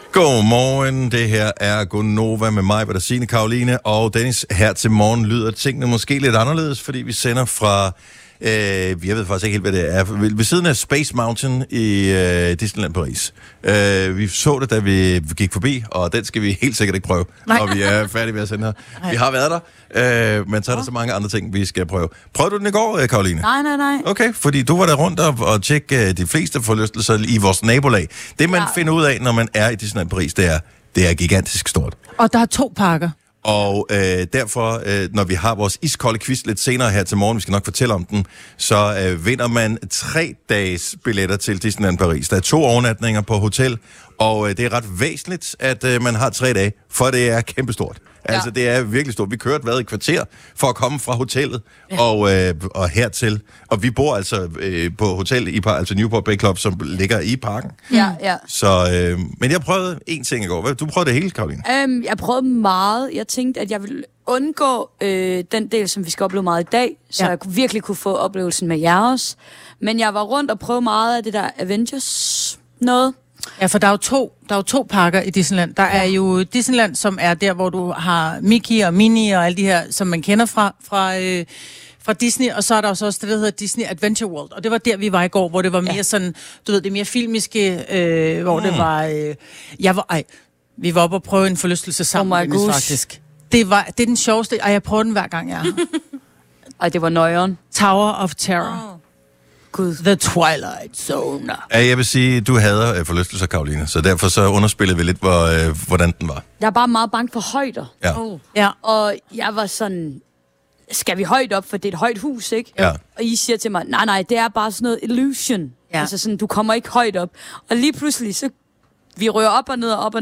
Godmorgen, det her er Gonova med mig, Signe, Karoline og Dennis. Her til morgen lyder tingene måske lidt anderledes, fordi vi sender fra, jeg ved faktisk ikke helt, hvad det er, ved siden af Space Mountain i Disneyland Paris. Vi så det, da vi gik forbi, og den skal vi helt sikkert ikke prøve, når vi er færdige med at sende her. Nej. Vi har været der, men så er der så mange andre ting, vi skal prøve. Prøvede du den i går, Karoline? Nej. Okay, fordi du var der rundt og tjekke de fleste forlystelser i vores nabolag. Det, man finder ud af, når man er i Disneyland Paris, det er gigantisk stort. Og der er 2 parker. Og derfor, når vi har vores iskolde quiz lidt senere her til morgen, vi skal nok fortælle om den, så vinder man 3 dages billetter til Disneyland Paris. Der er 2 overnatninger på hotel, og det er ret væsentligt, at man har 3 dage, for det er kæmpestort. Altså, det er virkelig stort. Vi kørte et kvarter for at komme fra hotellet og hertil. Og vi bor altså på hotel i altså Newport Bay Club, som ligger i parken. Ja. Så, men jeg prøvede en ting i går. Du prøvede det hele, Karoline? Jeg prøvede meget. Jeg tænkte, at jeg ville undgå den del, som vi skal opleve meget i dag, så jeg virkelig kunne få oplevelsen med jer også. Men jeg var rundt og prøvede meget af det der Avengers noget. Ja, for der er jo to parker i Disneyland. Der er jo Disneyland, som er der, hvor du har Mickey og Minnie og alle de her, som man kender fra Disney, og så er der også det, der hedder Disney Adventure World, og det var der, vi var i går, hvor det var mere sådan, du ved, det mere filmiske, hvor det var, vi var oppe og prøve en forlystelse sammen, faktisk. Det er den sjoveste, og jeg prøver den hver gang, jeg er her. Ej, det var nøjeren. Tower of Terror. Gud. The Twilight Zone. Ja, jeg vil sige, du hader forlystelser, Karoline, så derfor så underspillede vi lidt, hvordan den var. Jeg er bare meget bange for højder. Ja. Ja. Og jeg var sådan, skal vi højt op, for det er et højt hus, ikke? Ja. Og I siger til mig, nej, det er bare sådan noget illusion. Ja. Altså sådan, du kommer ikke højt op. Og lige pludselig, så vi rører op og ned og op og